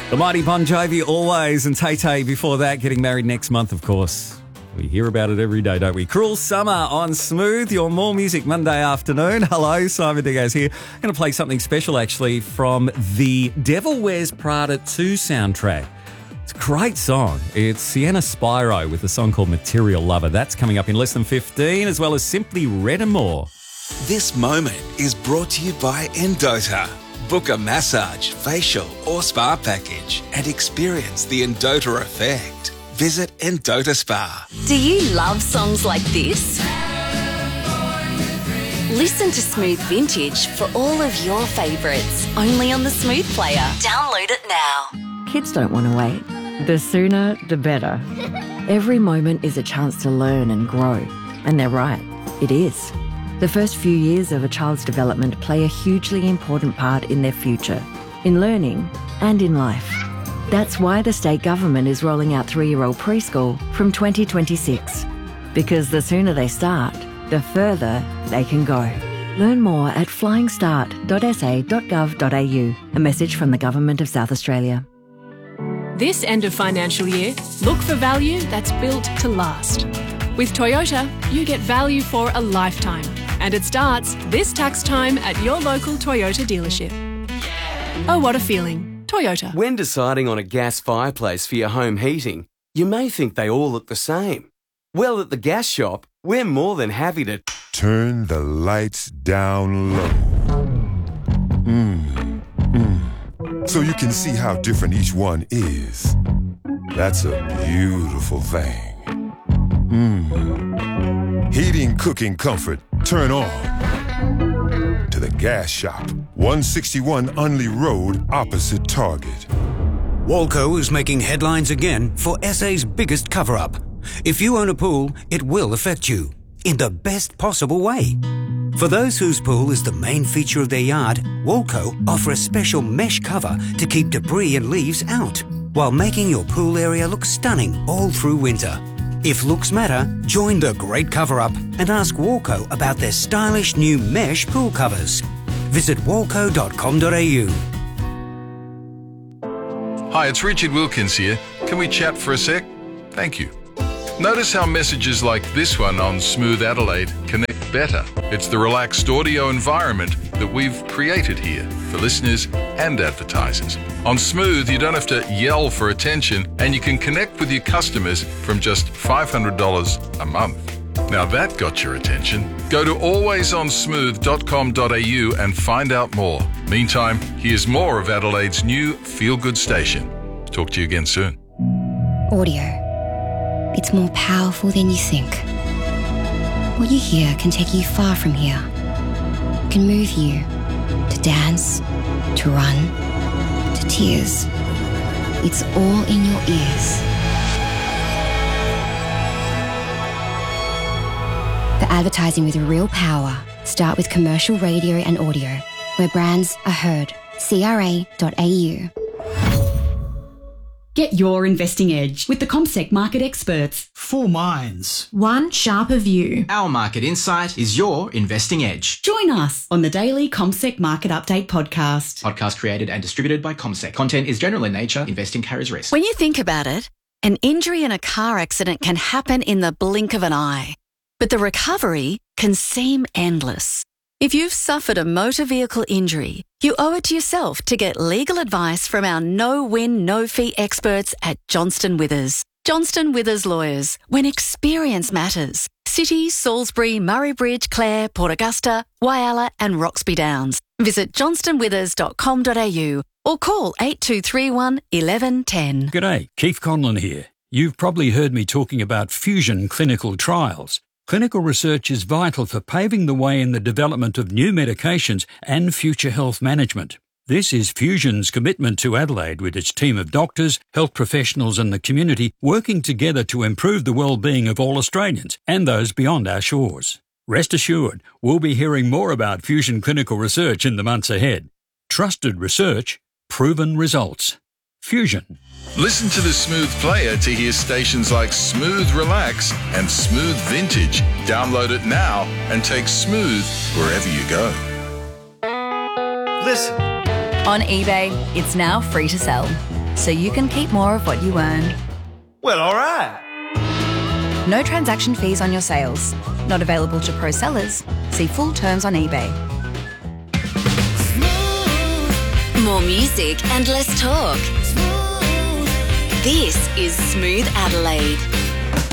The mighty Bon Jovi, Always, and Tay-Tay before that, getting married next month, of course. We hear about it every day, don't we? Cruel Summer on Smooth, your More Music Monday afternoon. Hello, Simon Diaz here. I'm going to play something special, actually, from the Devil Wears Prada 2 soundtrack. It's a great song. It's Sienna Spyro with a song called Material Lover. That's coming up in less than 15, as well as Simply Red and more. This moment is brought to you by Endota. Book a massage, facial or spa package and experience the Endota effect. Visit Endota Spa. Do you love songs like this? Listen to Smooth Vintage for all of your favourites, only on the Smooth Player. Download it now. Kids don't want to wait. The sooner, the better. Every moment is a chance to learn and grow. And they're right, it is. The first few years of a child's development play a hugely important part in their future, in learning and in life. That's why the state government is rolling out 3-year-old preschool from 2026. Because the sooner they start, the further they can go. Learn more at flyingstart.sa.gov.au. A message from the Government of South Australia. This end of financial year, look for value that's built to last. With Toyota, you get value for a lifetime. And it starts this tax time at your local Toyota dealership. Oh, what a feeling. Toyota. When deciding on a gas fireplace for your home heating, you may think they all look the same. Well, at the gas shop, we're more than happy to turn the lights down low. So you can see how different each one is. That's a beautiful thing. Heating, cooking, comfort, turn on to the gas shop. 161 Unley Road, opposite Target. Walco is making headlines again for SA's biggest cover-up. If you own a pool, it will affect you in the best possible way. For those whose pool is the main feature of their yard, Walco offer a special mesh cover to keep debris and leaves out, while making your pool area look stunning all through winter. If looks matter, join the great cover-up and ask Walco about their stylish new mesh pool covers. Visit walco.com.au. Hi, it's Richard Wilkins here. Can we chat for a sec? Thank you. Notice how messages like this one on Smooth Adelaide connect better. It's the relaxed audio environment that we've created here for listeners and advertisers. On Smooth, you don't have to yell for attention and you can connect with your customers from just $500 a month. Now that got your attention. Go to alwaysonsmooth.com.au and find out more. Meantime, here's more of Adelaide's new feel-good station. Talk to you again soon. Audio. It's more powerful than you think. What you hear can take you far from here. It can move you to dance, to run, to tears. It's all in your ears. For advertising with real power, start with commercial radio and audio, where brands are heard. CRA.au. Get your investing edge with the CommSec market experts. 4 minds. One sharper view. Our market insight is your investing edge. Join us on the daily CommSec Market Update podcast. Podcast created and distributed by CommSec. Content is general in nature. Investing carries risk. When you think about it, an injury in a car accident can happen in the blink of an eye, but the recovery can seem endless. If you've suffered a motor vehicle injury, you owe it to yourself to get legal advice from our no-win, no-fee experts at Johnston Withers. Johnston Withers Lawyers, when experience matters. City, Salisbury, Murray Bridge, Clare, Port Augusta, Whyalla and Roxby Downs. Visit johnstonwithers.com.au or call 8231 1110. G'day, Keith Conlon here. You've probably heard me talking about fusion clinical trials. Clinical research is vital for paving the way in the development of new medications and future health management. This is Fusion's commitment to Adelaide with its team of doctors, health professionals and the community working together to improve the well-being of all Australians and those beyond our shores. Rest assured, we'll be hearing more about fusion clinical research in the months ahead. Trusted research, proven results. Fusion. Listen to the Smooth Player to hear stations like Smooth Relax and Smooth Vintage. Download it now and take Smooth wherever you go. Listen. On eBay, it's now free to sell. so you can keep more of what you earn. Well, all right. No transaction fees on your sales. Not available to pro sellers. See full terms on eBay. More music and less talk. This is Smooth Adelaide.